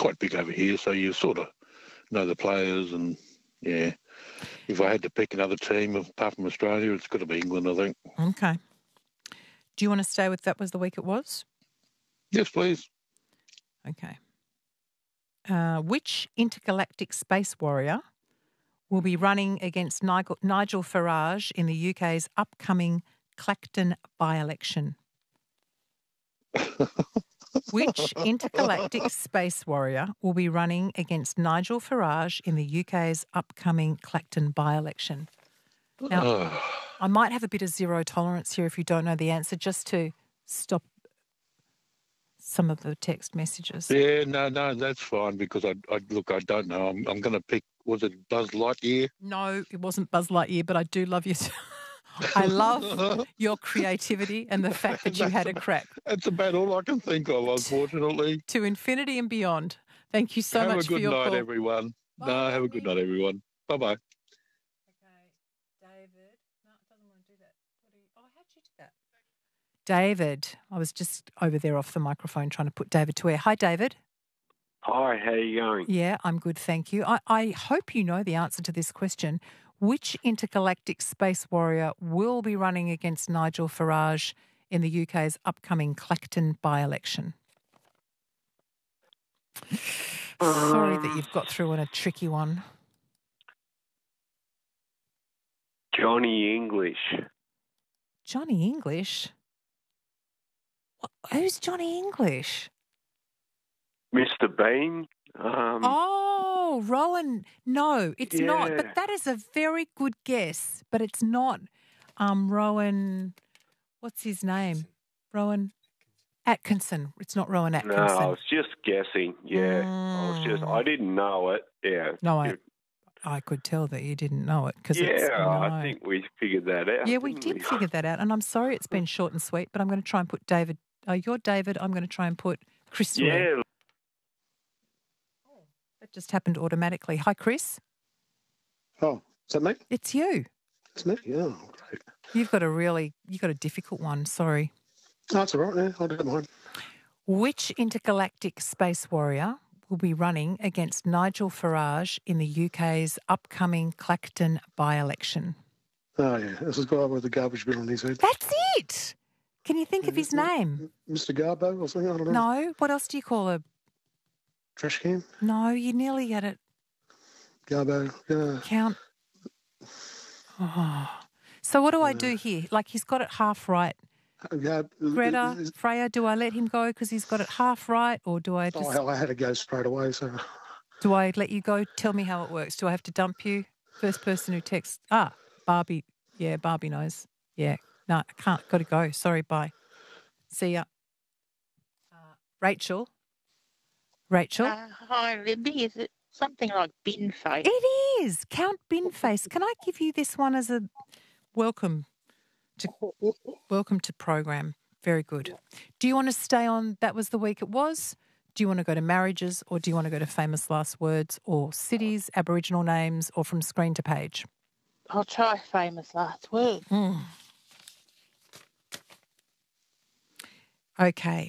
quite big over here, so you sort of know the players and, yeah. If I had to pick another team apart from Australia, it's got to be England, I think. Okay. Do you want to stay with that was the week it was? Yes, please. Okay. Which intergalactic space warrior will be running against Nigel Farage in the UK's upcoming Clacton by-election? Which intergalactic space warrior will be running against Nigel Farage in the UK's upcoming Clacton by-election? Now, I might have a bit of zero tolerance here if you don't know the answer, just to stop some of the text messages. Yeah, no, that's fine because I don't know. I'm going to pick, was it Buzz Lightyear? No, it wasn't Buzz Lightyear, but I do love you. I love your creativity and the fact that you had a crack. That's about all I can think of, unfortunately. To infinity and beyond. Thank you so much for your call. Have a good night, everyone. Bye. Have a good night, everyone. Bye-bye. Okay, David. No, it doesn't want to do that. How'd you do that? David. I was just over there off the microphone trying to put David to air. Hi, David. Hi, how are you going? Yeah, I'm good, thank you. I hope you know the answer to this question. Which intergalactic space warrior will be running against Nigel Farage in the UK's upcoming Clacton by-election? Sorry that you've got through on a tricky one. Johnny English. Johnny English? Who's Johnny English? Mr. Bean. Rowan. No, it's not. But that is a very good guess. But it's not Rowan. What's his name? Rowan Atkinson. It's not Rowan Atkinson. No, I was just guessing. Yeah, I didn't know it. Yeah. No, I could tell that you didn't know it because I think we figured that out. Yeah, we did figure that out. And I'm sorry it's been short and sweet, but I'm going to try and put David. You're David. I'm going to try and put Chris to air. That just happened automatically. Hi, Chris. Oh, is that me? It's you. It's me, yeah. Great. You've got a difficult one, sorry. No, it's all right, yeah. I'll do it mine. Which intergalactic space warrior will be running against Nigel Farage in the UK's upcoming Clacton by-election? Oh, yeah. This is the guy with the garbage bin on his head. That's it! Can you think of his name? Mr. Garbo or something? I don't know. No. What else do you call a... Trash can? No, you nearly had it. Garbo, yeah. Count. Oh. So what do I do here? Like he's got it half right. Greta, Freya, do I let him go because he's got it half right or do I just... Oh, hell, I had to go straight away, so... Do I let you go? Tell me how it works. Do I have to dump you? First person who texts... Barbie. Yeah, Barbie knows. Yeah. No, I can't. Got to go. Sorry, bye. See ya. Rachel? Hi, Libby. Is it something like bin face? It is. Count bin face. Can I give you this one as a welcome to program? Very good. Do you want to stay on That Was the Week It Was? Do you want to go to marriages or do you want to go to famous last words or cities, Aboriginal names or from screen to page? I'll try famous last words. Okay.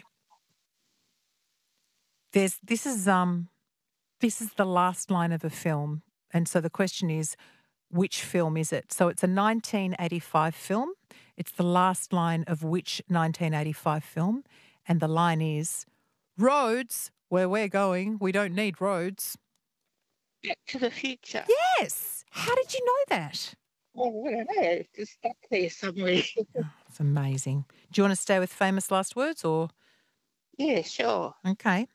This is the last line of a film, and so the question is, which film is it? So it's a 1985 film. It's the last line of which 1985 film, and the line is, "Roads, where we're going, we don't need roads." Back to the Future. Yes. How did you know that? Oh, I don't know. It's just stuck there somewhere. It's amazing. Do you want to stay with famous last words or? Yeah, sure. Okay.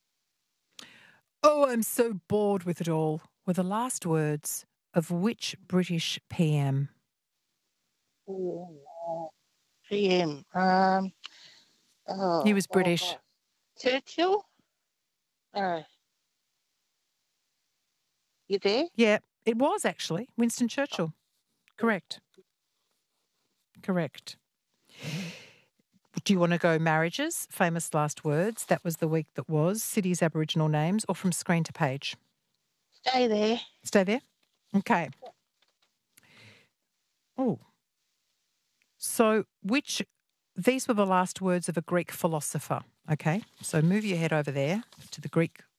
Oh, I'm so bored with it all. Were the last words of which British PM? PM. He was British. Churchill? You there? Yeah, it was actually Winston Churchill. Correct. Do you want to go marriages, famous last words? That was the week that was. Cities, Aboriginal names, or from screen to page? Stay there. Stay there? Okay. Oh. So these were the last words of a Greek philosopher, okay? So move your head over there to the Greek